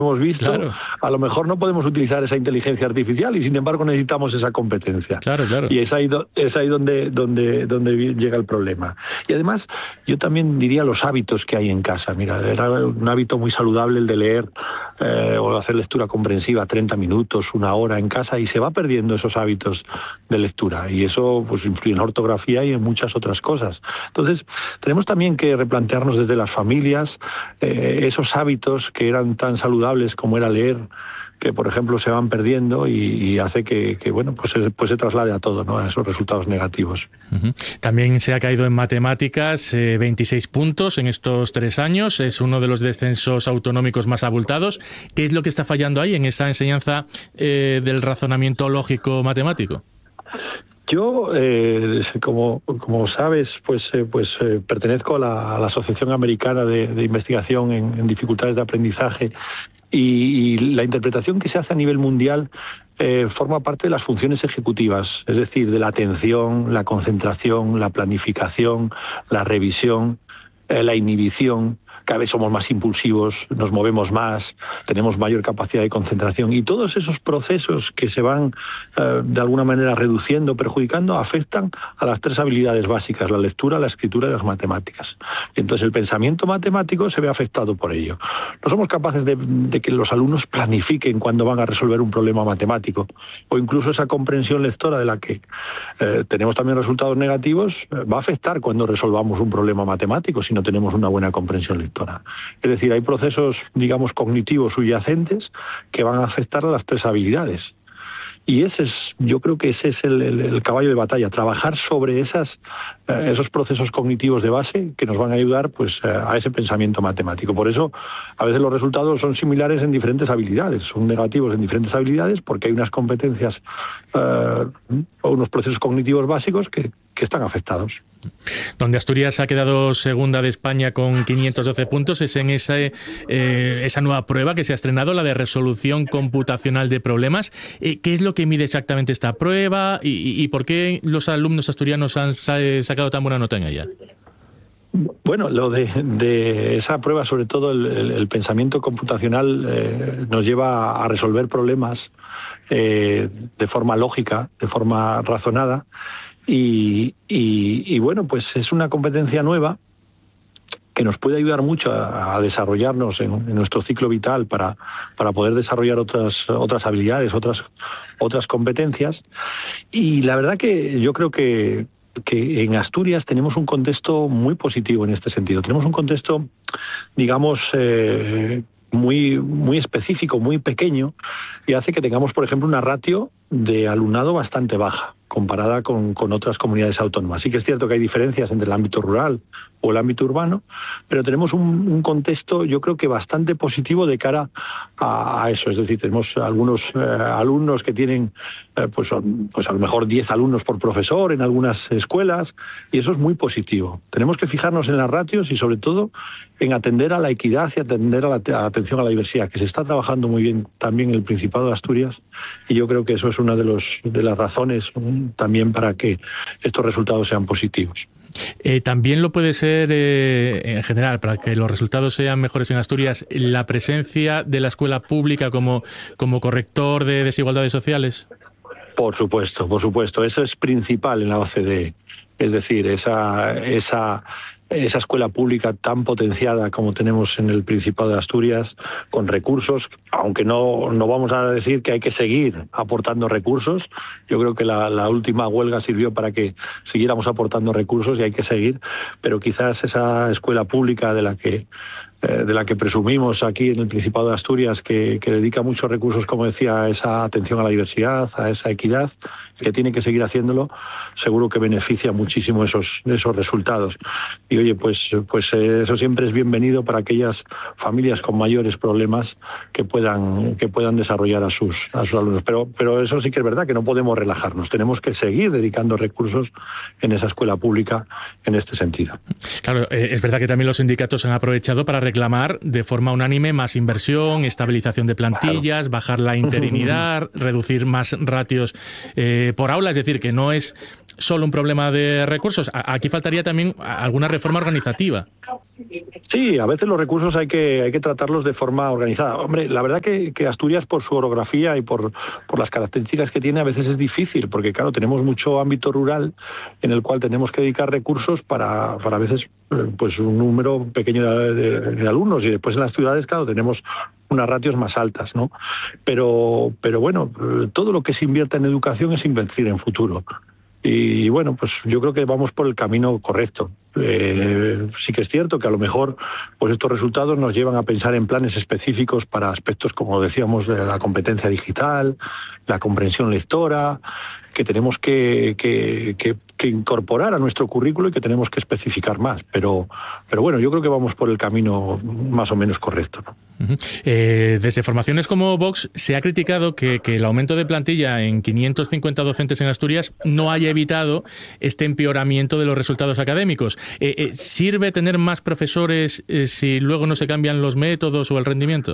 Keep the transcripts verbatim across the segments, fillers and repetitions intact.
hemos visto, claro. a lo mejor no podemos utilizar esa inteligencia artificial y sin embargo necesitamos esa competencia. Claro, claro. Y es ahí, do, es ahí donde, donde, donde llega el problema. Y además, yo también diría los hábitos que hay en casa. Mira, era un hábito muy saludable el de leer eh, o hacer lectura comprensiva treinta minutos, una hora en casa, y se va perdiendo esos hábitos de lectura. Y eso pues influye en la ortografía y en muchas otras cosas. Entonces, tenemos también que replantearnos desde las familias eh, esos hábitos que eran tan saludables como era leer, que por ejemplo se van perdiendo y, y hace que, que bueno pues, pues se traslade a todo, ¿no? A esos resultados negativos. Uh-huh. También se ha caído en matemáticas eh, veintiséis puntos en estos tres años, es uno de los descensos autonómicos más abultados. ¿Qué es lo que está fallando ahí en esa enseñanza eh, del razonamiento lógico matemático? Yo, eh, como, como sabes, pues, eh, pues eh, pertenezco a la, a la Asociación Americana de, de Investigación en, en Dificultades de Aprendizaje y, y la interpretación que se hace a nivel mundial eh, forma parte de las funciones ejecutivas, es decir, de la atención, la concentración, la planificación, la revisión, eh, la inhibición. Cada vez somos más impulsivos, nos movemos más, tenemos mayor capacidad de concentración y todos esos procesos que se van eh, de alguna manera reduciendo, perjudicando, afectan a las tres habilidades básicas, la lectura, la escritura y las matemáticas. Entonces el pensamiento matemático se ve afectado por ello. No somos capaces de, de que los alumnos planifiquen cuando van a resolver un problema matemático o incluso esa comprensión lectora de la que eh, tenemos también resultados negativos eh, va a afectar cuando resolvamos un problema matemático si no tenemos una buena comprensión lectora. Es decir, hay procesos, digamos, cognitivos subyacentes que van a afectar a las tres habilidades. Y ese es, yo creo que ese es el, el, el caballo de batalla, trabajar sobre esas, eh, esos procesos cognitivos de base que nos van a ayudar pues eh, a ese pensamiento matemático. Por eso, a veces los resultados son similares en diferentes habilidades, son negativos en diferentes habilidades porque hay unas competencias eh, o unos procesos cognitivos básicos que, que están afectados. Donde Asturias ha quedado segunda de España con quinientos doce puntos es en esa, eh, esa nueva prueba que se ha estrenado, la de resolución computacional de problemas. Eh, ¿Qué es lo que mide exactamente esta prueba y, y por qué los alumnos asturianos han sacado tan buena nota en ella? Bueno, lo de, de esa prueba, sobre todo el, el, el pensamiento computacional, eh, nos lleva a resolver problemas eh, de forma lógica, de forma razonada. Y, y, y bueno, pues es una competencia nueva que nos puede ayudar mucho a, a desarrollarnos en, en nuestro ciclo vital para, para poder desarrollar otras, otras habilidades, otras, otras competencias. Y la verdad que yo creo que, que en Asturias tenemos un contexto muy positivo en este sentido. Tenemos un contexto, digamos, eh, muy, muy específico, muy pequeño, y hace que tengamos, por ejemplo, una ratio de alumnado bastante baja comparada con, con otras comunidades autónomas. Sí que es cierto que hay diferencias entre el ámbito rural o el ámbito urbano, pero tenemos un, un contexto, yo creo que bastante positivo de cara a, a eso. Es decir, tenemos algunos eh, alumnos que tienen, eh, pues, pues a lo mejor diez alumnos por profesor en algunas escuelas, y eso es muy positivo. Tenemos que fijarnos en las ratios y sobre todo en atender a la equidad y atender a la, a la atención a la diversidad, que se está trabajando muy bien también en el Principado de Asturias, y yo creo que eso es una de, los, de las razones um, también para que estos resultados sean positivos. Eh, también lo puede ser eh, en general, para que los resultados sean mejores en Asturias, la presencia de la escuela pública como, como corrector de desigualdades sociales. Por supuesto, por supuesto. Eso es principal en la O C D E. Es decir, esa, esa, esa escuela pública tan potenciada como tenemos en el Principado de Asturias, con recursos, aunque no, no vamos a decir que hay que seguir aportando recursos. Yo creo que la, la última huelga sirvió para que siguiéramos aportando recursos y hay que seguir, pero quizás esa escuela pública de la que eh, de la que presumimos aquí en el Principado de Asturias, que, que dedica muchos recursos, como decía, a esa atención a la diversidad, a esa equidad, que tiene que seguir haciéndolo, seguro que beneficia muchísimo esos, esos resultados. Y oye, pues, pues eh, eso siempre es bienvenido para aquellas familias con mayores problemas que puedan, que puedan desarrollar a sus, a sus alumnos. Pero, pero eso sí que es verdad, que no podemos relajarnos. Tenemos que seguir dedicando recursos en esa escuela pública en este sentido. Claro, eh, es verdad que también los sindicatos han aprovechado para reclamar de forma unánime más inversión, estabilización de plantillas, claro, bajar la interinidad, reducir más ratios eh, por aula, es decir, que no es solo un problema de recursos. Aquí faltaría también alguna reforma organizativa. Sí, a veces los recursos hay que hay que tratarlos de forma organizada. Hombre, la verdad que, que Asturias, por su orografía y por, por las características que tiene, a veces es difícil, porque claro, tenemos mucho ámbito rural en el cual tenemos que dedicar recursos para, para a veces pues un número pequeño de, de, de alumnos, y después en las ciudades, claro, tenemos unas ratios más altas, ¿no? Pero, pero bueno, todo lo que se invierta en educación es invertir en futuro. Y bueno, pues yo creo que vamos por el camino correcto. Eh, sí que es cierto que a lo mejor pues estos resultados nos llevan a pensar en planes específicos para aspectos, como decíamos, de la competencia digital, la comprensión lectora, que tenemos que, que, que, que incorporar a nuestro currículo y que tenemos que especificar más. Pero, pero bueno, yo creo que vamos por el camino más o menos correcto, ¿no? Uh-huh. Eh, desde formaciones como Vox se ha criticado que, que el aumento de plantilla en quinientos cincuenta docentes en Asturias no haya evitado este empeoramiento de los resultados académicos. Eh, eh, ¿Sirve tener más profesores eh, si luego no se cambian los métodos o el rendimiento?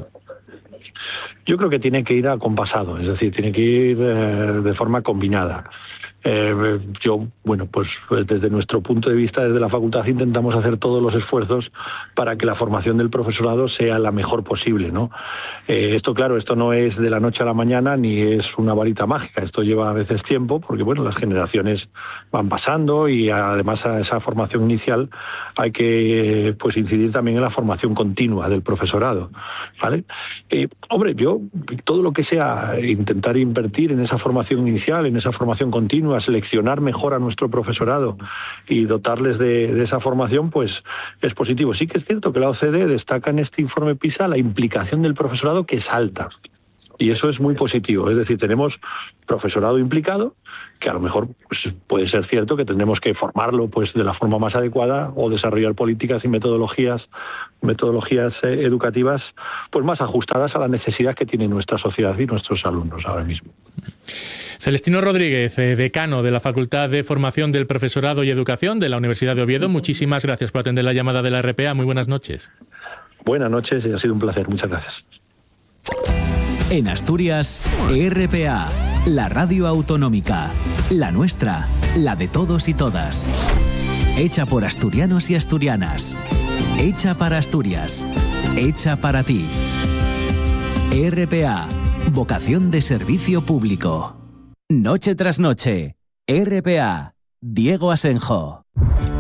Yo creo que tiene que ir acompasado, es decir, tiene que ir eh, de forma combinada. Eh, yo, bueno, pues desde nuestro punto de vista, desde la facultad, intentamos hacer todos los esfuerzos para que la formación del profesorado sea la mejor posible, ¿no? Eh, esto, claro, esto no es de la noche a la mañana ni es una varita mágica. Esto lleva a veces tiempo porque, bueno, las generaciones van pasando y además a esa formación inicial hay que, pues, incidir también en la formación continua del profesorado, ¿vale? Eh, hombre, yo todo lo que sea intentar invertir en esa formación inicial, en esa formación continua, a seleccionar mejor a nuestro profesorado y dotarles de, de esa formación, pues es positivo. Sí que es cierto que la O C D destaca en este informe PISA la implicación del profesorado, que es alta. Y eso es muy positivo. Es decir, tenemos profesorado implicado, que a lo mejor pues, puede ser cierto que tendremos que formarlo pues de la forma más adecuada o desarrollar políticas y metodologías metodologías eh, educativas pues más ajustadas a la necesidad que tiene nuestra sociedad y nuestros alumnos ahora mismo. Celestino Rodríguez, decano de la Facultad de Formación del Profesorado y Educación de la Universidad de Oviedo, muchísimas gracias por atender la llamada de la R P A. Muy buenas noches. Buenas noches y ha sido un placer. Muchas gracias. En Asturias, R P A, la radio autonómica, la nuestra, la de todos y todas. Hecha por asturianos y asturianas. Hecha para Asturias. Hecha para ti. R P A, vocación de servicio público. Noche tras noche. R P A, Diego Asenjo.